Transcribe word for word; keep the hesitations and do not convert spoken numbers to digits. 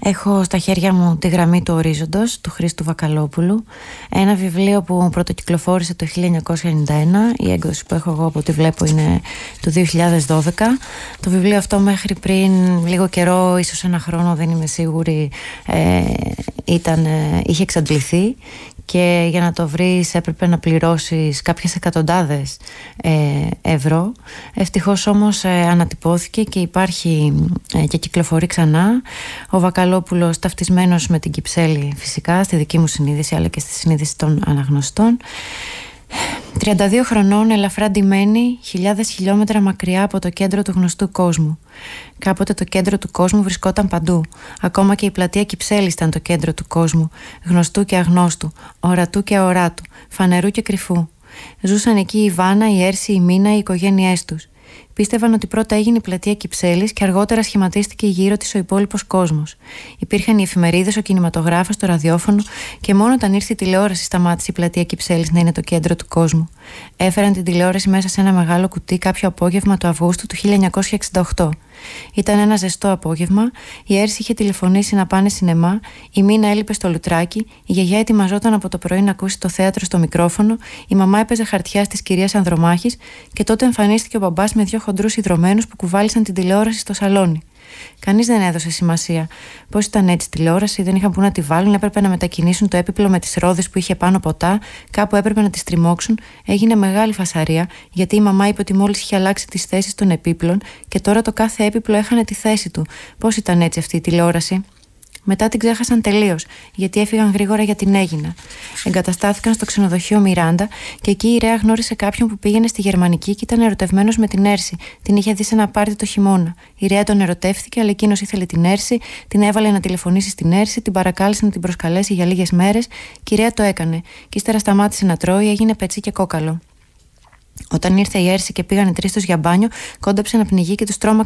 Έχω στα χέρια μου τη γραμμή του Ορίζοντος του Χρήστου Βακαλόπουλου, ένα βιβλίο που πρωτοκυκλοφόρησε το χίλια εννιακόσια ενενήντα ένα. Η έκδοση που έχω εγώ από ό,τι βλέπω είναι του δύο χιλιάδες δώδεκα. Το βιβλίο αυτό μέχρι πριν λίγο καιρό, ίσως ένα χρόνο, δεν είμαι σίγουρη, ε, ήταν, ε, είχε εξαντληθεί και για να το βρεις έπρεπε να πληρώσεις κάποιες εκατοντάδες ε, ευρώ. Ευτυχώς όμως ε, ανατυπώθηκε και υπάρχει ε, και κυκλοφορεί ξανά. Ο Βακαλόπουλος ταυτισμένος με την Κυψέλη φυσικά, στη δική μου συνείδηση αλλά και στη συνείδηση των αναγνωστών. τριάντα δύο χρονών, ελαφρά ντυμένη, χιλιάδες χιλιόμετρα μακριά από το κέντρο του γνωστού κόσμου. Κάποτε το κέντρο του κόσμου βρισκόταν παντού. Ακόμα και η πλατεία Κυψέλης ήταν το κέντρο του κόσμου, γνωστού και αγνώστου, ορατού και αοράτου, φανερού και κρυφού. Ζούσαν εκεί η Βάνα, η Έρση, η Μίνα, οι οικογένειές τους. Πίστευαν ότι πρώτα έγινε η πλατεία Κυψέλης και αργότερα σχηματίστηκε γύρω της ο υπόλοιπος κόσμος. Υπήρχαν οι εφημερίδες, ο κινηματογράφος, το ραδιόφωνο και μόνο όταν ήρθε η τηλεόραση σταμάτησε η πλατεία Κυψέλης να είναι το κέντρο του κόσμου. Έφεραν την τηλεόραση μέσα σε ένα μεγάλο κουτί κάποιο απόγευμα του Αυγούστου του χίλια εννιακόσια εξήντα οκτώ. Ήταν ένα ζεστό απόγευμα, η Έρση είχε τηλεφωνήσει να πάνε σινεμά, η Μίνα έλειπε στο λουτράκι, η γιαγιά ετοιμαζόταν από το πρωί να ακούσει το θέατρο στο μικρόφωνο, η μαμά έπαιζε χαρτιά στις κυρίας Ανδρομάχης και τότε εμφανίστηκε ο μπαμπάς με δύο χοντρούς ιδρωμένους που κουβάλισαν την τηλεόραση στο σαλόνι. Κανείς δεν έδωσε σημασία. Πώς ήταν έτσι τηλεόραση, δεν είχαν που να τη βάλουν, έπρεπε να μετακινήσουν το έπιπλο με τις ρόδες που είχε πάνω ποτά, κάπου έπρεπε να τις τριμώξουν. Έγινε μεγάλη φασαρία, γιατί η μαμά είπε ότι μόλις είχε αλλάξει τις θέσεις των επίπλων και τώρα το κάθε έπιπλο έχανε τη θέση του. Πώς ήταν έτσι αυτή η τηλεόραση? Μετά την ξέχασαν τελείως, γιατί έφυγαν γρήγορα για την Αίγινα. Εγκαταστάθηκαν στο ξενοδοχείο Μιράντα και εκεί η Ρέα γνώρισε κάποιον που πήγαινε στη Γερμανική και ήταν ερωτευμένος με την Έρση. Την είχε δει σε ένα πάρτι το χειμώνα. Η Ρέα τον ερωτεύτηκε, αλλά εκείνος ήθελε την Έρση, την έβαλε να τηλεφωνήσει στην Έρση, την παρακάλεσε να την προσκαλέσει για λίγες μέρες και η Ρέα το έκανε. Και ύστερα σταμάτησε να τρώει, έγινε πετσί και κόκαλο. Όταν ήρθε η Έρση και πήγαν οι τρεις τους για μπάνιο, κόνταψε να πνιγεί και τους τρόμαξε